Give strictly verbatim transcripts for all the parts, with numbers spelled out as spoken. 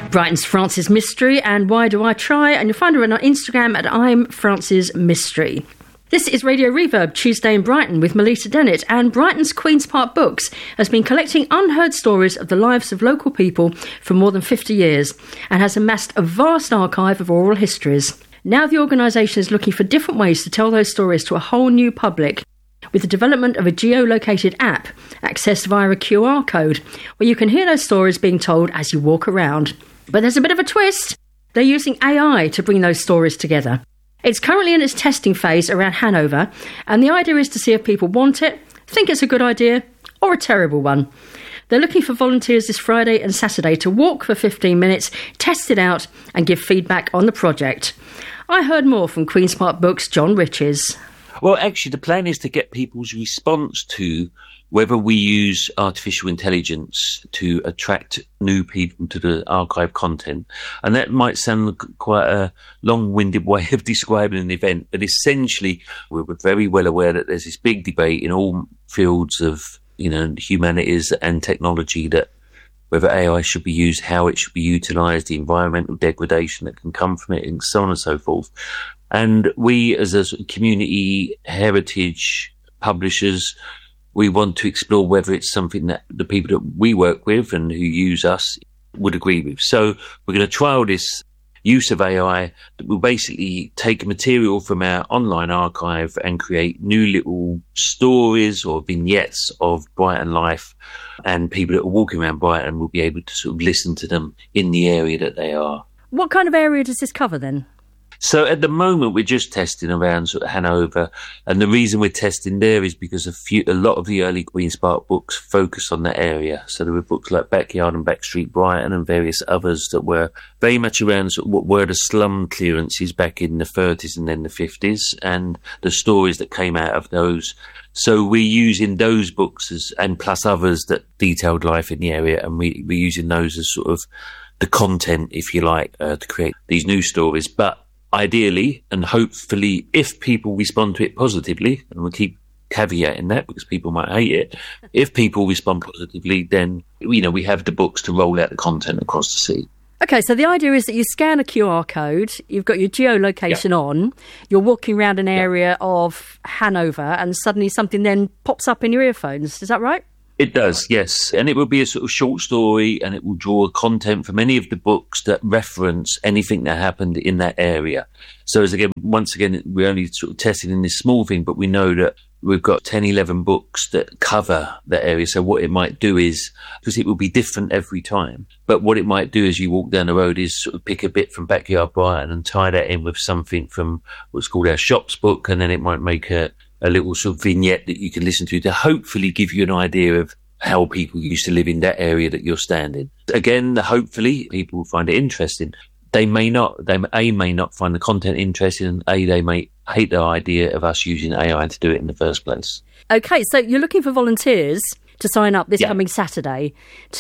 Brighton's Frances Mystery and Why Do I Try? And you'll find her on Instagram at I'm Frances Mystery. This is Radio Reverb, Tuesday in Brighton with Melissa Dennett, and Brighton's Queen's Park Books has been collecting unheard stories of the lives of local people for more than fifty years and has amassed a vast archive of oral histories. Now the organisation is looking for different ways to tell those stories to a whole new public, with the development of a geolocated app accessed via a Q R code where you can hear those stories being told as you walk around. But there's a bit of a twist. They're using A I to bring those stories together. It's currently in its testing phase around Hanover, and the idea is to see if people want it, think it's a good idea, or a terrible one. They're looking for volunteers this Friday and Saturday to walk for fifteen minutes, test it out, and give feedback on the project. I heard more from Queen's Park Books' John Riches. Well, actually, the plan is to get people's response to whether we use artificial intelligence to attract new people to the archive content. And that might sound quite a long-winded way of describing an event, but essentially we're very well aware that there's this big debate in all fields of, you know, humanities and technology that whether A I should be used, how it should be utilised, the environmental degradation that can come from it, and so on and so forth. And we, as a sort of community heritage publishers, we want to explore whether it's something that the people that we work with and who use us would agree with. So we're going to trial this use of A I that will basically take material from our online archive and create new little stories or vignettes of Brighton life, and people that are walking around Brighton will be able to sort of listen to them in the area that they are. What kind of area does this cover then? So at the moment, we're just testing around sort of Hanover, and the reason we're testing there is because a few, a lot of the early Queen's Park books focus on that area. So there were books like Backyard and Backstreet Brighton and various others that were very much around sort of what were the slum clearances back in the thirties and then the fifties, and the stories that came out of those. So we're using those books as, and plus others that detailed life in the area, and we, we're using those as sort of the content, if you like, uh, to create these new stories. But ideally, and hopefully, if people respond to it positively, and we'll keep caveating that because people might hate it, if people respond positively, then, you know, we have the books to roll out the content across the sea. OK, so the idea is that you scan a Q R code, you've got your geolocation yep. on, you're walking around an area yep. of Hanover, and suddenly something then pops up in your earphones. Is that right? It does, yes. And it will be a sort of short story, and it will draw content from any of the books that reference anything that happened in that area. So as again, once again, we're only sort of testing in this small thing, but we know that we've got ten, eleven books that cover that area. So what it might do is, because it will be different every time, but what it might do as you walk down the road is sort of pick a bit from Backyard Brighton and tie that in with something from what's called our shops book, and then it might make a a little sort of vignette that you can listen to to hopefully give you an idea of how people used to live in that area that you're standing. Again, hopefully people will find it interesting. They may not. They A, may not find the content interesting, and A, they may hate the idea of us using A I to do it in the first place. OK, so you're looking for volunteers to sign up this yeah. coming Saturday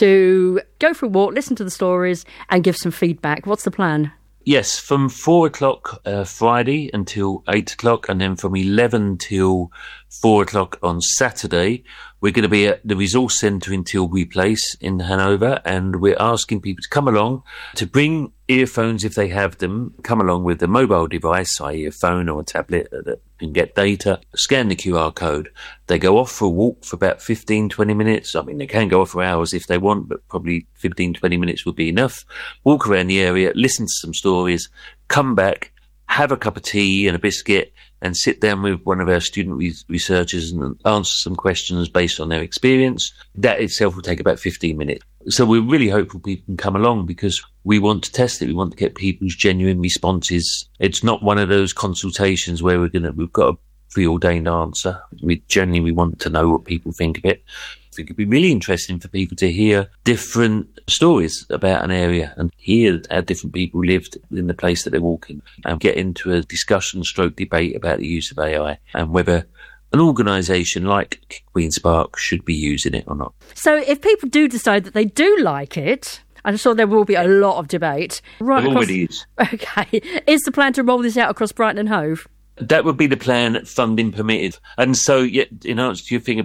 to go for a walk, listen to the stories and give some feedback. What's the plan? Yes, from four o'clock uh, Friday until eight o'clock, and then from eleven till four o'clock on Saturday, we're going to be at the Resource Centre in Tilbury Place in Hanover, and we're asking people to come along, to bring earphones if they have them, come along with a mobile device, that is a phone or a tablet that can get data, scan the Q R code. They go off for a walk for about fifteen, twenty minutes. I mean, they can go off for hours if they want, but probably fifteen, twenty minutes would be enough. Walk around the area, listen to some stories, come back, have a cup of tea and a biscuit, and sit down with one of our student re- researchers and answer some questions based on their experience. That itself will take about fifteen minutes. So we're really hopeful people can come along because we want to test it. We want to get people's genuine responses. It's not one of those consultations where we're gonna we've got a preordained answer. We genuinely want to know what people think of it. I think it'd be really interesting for people to hear different stories about an area and hear how different people lived in the place that they're walking, and get into a discussion stroke debate about the use of A I and whether an organisation like Queen's Park should be using it or not. So if people do decide that they do like it, I'm sure there will be a lot of debate. Right there across, already is. OK. Is the plan to roll this out across Brighton and Hove? That would be the plan, funding permitted. And so, yeah, in answer to your thing about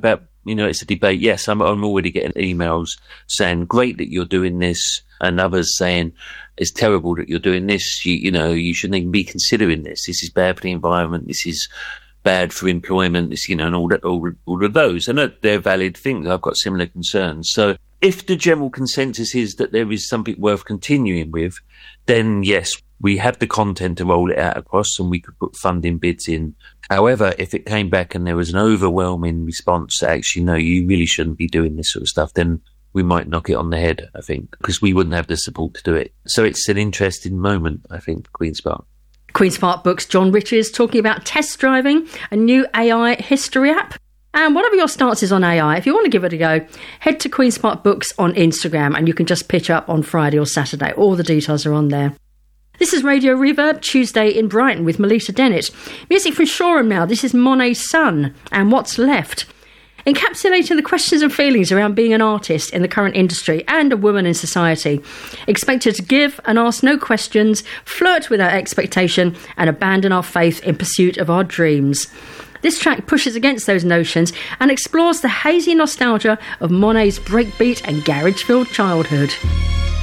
You know, it's a debate. Yes, I'm, I'm already getting emails saying, great that you're doing this, and others saying, it's terrible that you're doing this. You, you know, you shouldn't even be considering this. This is bad for the environment. This is bad for employment. This, you know, and all that, all, all of those. And they're valid things. I've got similar concerns. So if the general consensus is that there is something worth continuing with, then yes, we have the content to roll it out across and we could put funding bids in. However, if it came back and there was an overwhelming response that actually, no, you really shouldn't be doing this sort of stuff, then we might knock it on the head, I think, because we wouldn't have the support to do it. So it's an interesting moment, I think, Queen's Park. Queen's Park Books, John Riches, talking about test driving a new A I history app. And whatever your stance is on A I, if you want to give it a go, head to Queen's Park Books on Instagram and you can just pitch up on Friday or Saturday. All the details are on there. This is Radio Reverb, Tuesday in Brighton with Melissa Dennett. Music from Shoreham now. This is Monet's Son and What's Left. Encapsulating the questions and feelings around being an artist in the current industry and a woman in society. Expected to give and ask no questions, flirt without expectation and abandon our faith in pursuit of our dreams. This track pushes against those notions and explores the hazy nostalgia of Monet's breakbeat and garage-filled childhood.